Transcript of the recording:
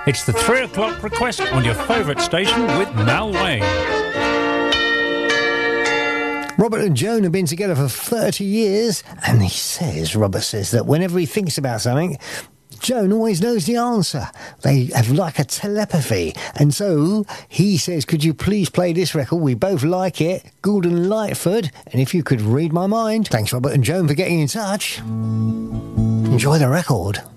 It's the 3 o'clock request on your favourite station with Mal Wayne. Robert and Joan have been together for 30 years, and Robert says that whenever he thinks about something, Joan always knows the answer. They have like a telepathy. And so he says, could you please play this record? We both like it. Gordon Lightfoot. And if you could read my mind. Thanks, Robert and Joan, for getting in touch. Enjoy the record.